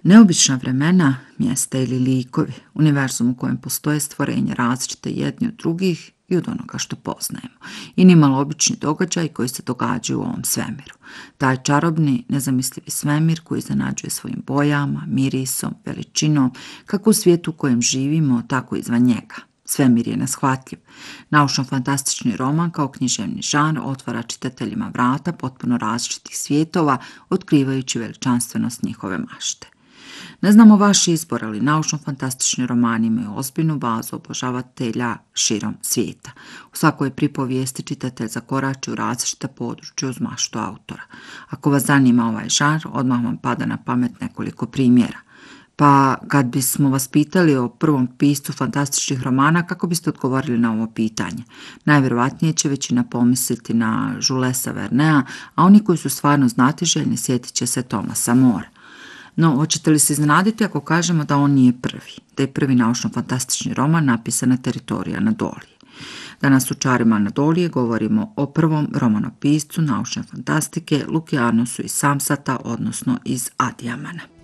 Neobična vremena, mjesta ili likovi, univerzum u kojem postoje stvorenja različite jedni od drugih i od onoga što poznajemo. I nimalo obični događaj koji se događaju u ovom svemiru. Taj čarobni, nezamislivi svemir koji iznenađuje svojim bojama, mirisom, veličinom, kako u svijetu u kojem živimo, tako i izvan njega. Svemir je neshvatljiv. Naučno-fantastični roman kao književni žanr otvara čitateljima vrata potpuno različitih svjetova, otkrivajući veličanstvenost njihove mašte. Ne znamo vaš izbor, ali naučno-fantastični romani imaju ozbiljnu bazu obožavatelja širom svijeta. U svakoj pripovijesti čitatelj zakorači u različita područja uz maštu autora. Ako vas zanima ovaj žanr, odmah vam pada na pamet nekoliko primjera. Pa kad bismo vas pitali o prvom piscu fantastičnih romana, kako biste odgovorili na ovo pitanje? Najvjerojatnije će većina pomisliti na Julesa Vernea, a oni koji su stvarno znatiželjni sjetit će se Thomasa Morea. No, hoćete li se iznenaditi ako kažemo da on nije prvi, da je prvi naučno-fantastični roman napisan na teritoriju Anadolije? Danas u Čarima Anadolije govorimo o prvom romanopiscu naučne fantastike Lukianosu iz Samsata, odnosno iz Adijamana.